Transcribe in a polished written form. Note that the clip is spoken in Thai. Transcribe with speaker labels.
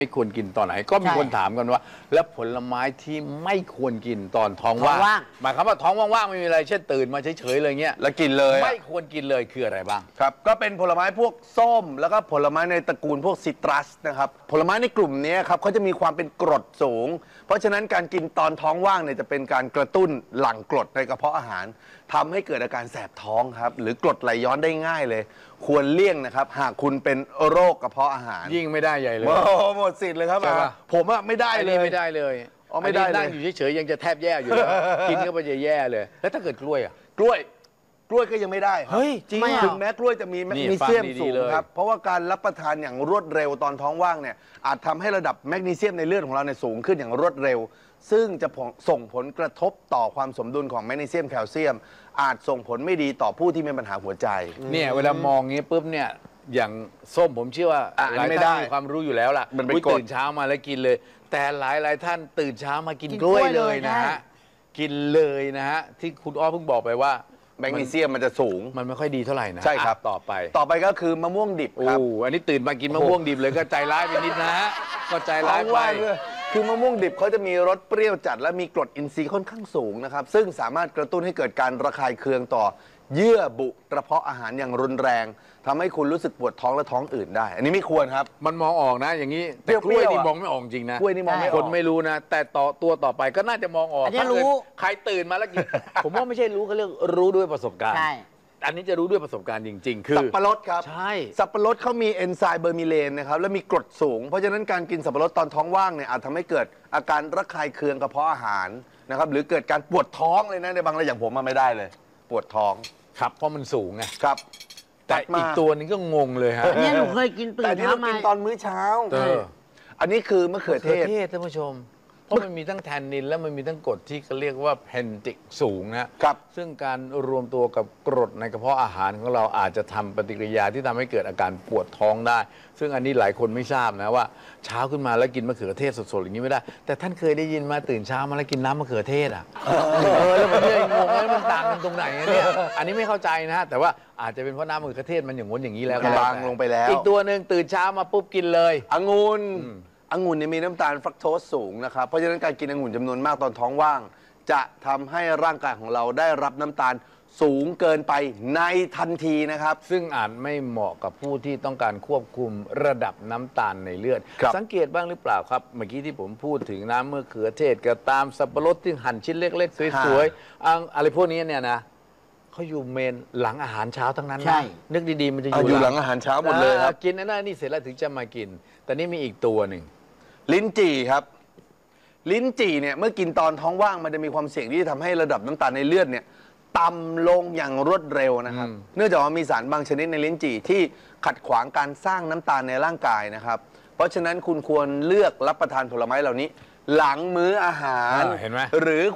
Speaker 1: ไม่ควรกินตอนไหนก็มีคนถามกันว่า แล้วผลไม้ที่ไม่ควรกินตอนท้องว่างหมายความว่าท้องว่างๆไม่มีอะไรเช่นตื่นมาเฉยๆเลยเงี้ย
Speaker 2: แล้วกินเลย
Speaker 1: ไม่ควรกินเลยคืออะไรบ้าง
Speaker 2: ครับก็เป็นผลไม้พวกส้มแล้วก็ผลไม้ในตระกูลพวกซิตรัสนะครับผลไม้ในกลุ่มนี้ครับเขาจะมีความเป็นกรดสูงเพราะฉะนั้นการกินตอนท้องว่างเนี่ยจะเป็นการกระตุ้นหลั่งกรดในกระเพาะอาหารทำให้เกิดอาการแสบท้องครับหรือกรดไหลย้อนได้ง่ายเลยควรเลี่ยงนะครับหากคุณเป็นโรคกระเพาะอาหาร
Speaker 1: ยิ่งไม่ได้ใหญ่เลย
Speaker 2: หมดสิทธิ์เลยครับผมไม่ได้เลย
Speaker 1: ไม่ได้เลย
Speaker 2: ไม่ได้
Speaker 1: นั่งอยู่เฉยๆยังจะแทบแย่อยู่แล้วกินก็ไปจะแย่เลยแล้วถ้าเกิดกล้วยอ่ะ
Speaker 2: กล้วยก็ยังไม่ได้ครับ
Speaker 1: เฮ้ยจริง
Speaker 2: ถึงแม้กล้วยจะมีแมกนีเซียมสูงครับเพราะว่าการรับประทานอย่างรวดเร็วตอนท้องว่างเนี่ยอาจทำให้ระดับแมกนีเซียมในเลือดของเราเนี่ยสูงขึ้นอย่างรวดเร็วซึ่งจะส่งผลกระทบต่อความสมดุลของแมกนีเซียมแคลเซียมอาจส่งผลไม่ดีต่อผู้ที่มีปัญหาหัวใจ
Speaker 1: เนี่ยเวลามองงี้ปุ๊บเนี่ยอย่างส้มผมเชื่อว่าหลายท่านมีความรู้อยู่แล้วล่ะตื่นเช้ามาแล้วกินเลยแต่หลายท่านตื่นเช้ามากินกล้วยเลยนะฮะกินเลยนะฮะที่คุณอ้อเพิ่งบอกไปว่า
Speaker 2: แมกนีเซียมมันจะสูง
Speaker 1: มันไม่ค่อยดีเท่าไหร่นะ
Speaker 2: ใช่ครับ
Speaker 1: ต่อ
Speaker 2: ไปก็คือมะม่วงดิบครับ
Speaker 1: อันนี้ตื่นมากินมะม่วงดิบเลยก็ใจร้ายไปนิดนะฮะก็ใจร้ายไป
Speaker 2: คือมะม่วงดิบเขาจะมีรสเปรี้ยวจัดและมีกรดอินทรีย์ค่อนข้างสูงนะครับซึ่งสามารถกระตุ้นให้เกิดการระคายเคืองต่อเยื่อบุกระเพาะอาหารอย่างรุนแรงทำให้คุณรู้สึกปวดท้องและท้องอืดได้อันนี้ไม่ควรครับ
Speaker 1: มันมองออกนะอย่างนี้แต่กล้วยนี่มองไม่ออกจริงนะ
Speaker 2: กล้วยนี่มองไม่ออก
Speaker 1: คนไม่รู้นะแต่ต่อไปก็น่าจะมองออก
Speaker 3: อันนี้รู้
Speaker 1: ใครตื่นมาแล้วกินผมว่าไม่ใช่รู้เขาเรียกรู้ด้วยประสบการณ์อันนี้จะรู้ด้วยประสบการณ์จริงๆคือ
Speaker 2: สับปะรดครับ
Speaker 1: ใช่
Speaker 2: สับปะรดเขามีเอนไซม์เบอร์มิเลนนะครับและมีกรดสูงเพราะฉะนั้นการกินสับปะรดตอนท้องว่างเนี่ยอาจทำให้เกิดอาการระคายเคืองกระเพาะอาหารนะครับหรือเกิดการปวดท้องเลยนะในบางรายอย่างผมมาไม่ได้เลยปวดท้อง
Speaker 1: ครับเพราะมันสูงไง
Speaker 2: ครับ
Speaker 1: แต่อีกตัวนึงก็งงเลยฮะ
Speaker 3: เนี่ยหนูเคยกินตื่นเช้ามา
Speaker 2: กินตอนมื้อเช้าอันนี้คือมะเขือเทศ
Speaker 1: ท่านผู้ชมเพราะมันมีทั้งแทนนินและมันมีทั้งกรดที่เขาเรียกว่าเพนติกสูงนะครับซึ่งการรวมตัวกับกรดในกระเพาะอาหารของเราอาจจะทำปฏิกิริยาที่ทำให้เกิดอาการปวดท้องได้ซึ่งอันนี้หลายคนไม่ทราบนะว่าเช้าขึ้นมาแล้วกินมะเขือเทศสดๆอย่างนี้ไม่ได้แต่ท่านเคยได้ยินมาตื่นเช้ามาแล้วกินน้ำมะเขือเทศอ่ะแล้วมันเนี่ยงงแล้วมันต่างกันตรงไหนเนี่ยอันนี้ไม่เข้าใจนะแต่ว่าอาจจะเป็นเพราะน้ำมะเขือเทศมันอย่างง้นอย่างนี้แล้ว
Speaker 2: บางลงไปแล้ว
Speaker 1: อีกตัวหนึ่งตื่นเช้ามาปุ๊บกินเลย
Speaker 2: องุ่นเนี่ยมีน้ำตาลฟรักโตสสูงนะครับเพราะฉะนั้นการกินองุ่นจำนวนมากตอนท้องว่างจะทำให้ร่างกายของเราได้รับน้ำตาลสูงเกินไปในทันทีนะครับ
Speaker 1: ซึ่งอาจไม่เหมาะกับผู้ที่ต้องการควบคุมระดับน้ำตาลในเลือดสังเกตบ้างหรือเปล่าครับเมื่อกี้ที่ผมพูดถึงน้ำมะเขือเทศก็ตามสับปะรดที่หั่นชิ้นเล็กๆสวยๆอะไรพวกนี้เนี่ยนะเขาอยู่เมนหลังอาหารเช้าทั้งนั้นนะนึกดีๆมันจะ
Speaker 2: อยู่หลังอาหารเช้าหมดเลยครับ
Speaker 1: กินอันนั้นนี่เสร็จแล้วถึงจะมากินแต่นี่มีอีกตัวหนึ่ง
Speaker 2: ลิ้นจี่ครับลิ้นจี่เนี่ยเมื่อกินตอนท้องว่างมันจะมีความเสี่ยงที่จะทำให้ระดับน้ำตาลในเลือดเนี่ยต่ำลงอย่างรวดเร็วนะครับเนื่องจากว่ามีสารบางชนิดในลิ้นจี่ที่ขัดขวางการสร้างน้ำตาลในร่างกายนะครับเพราะฉะนั้นคุณควรเลือกรับประทานผลไม้เหล่านี้หลังมื้ออาหาร
Speaker 1: เห็นไหม
Speaker 2: หรือ